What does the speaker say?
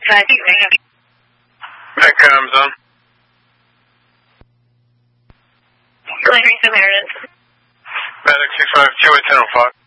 Back zone. Larry Samaritan. Medic 652 at 1005.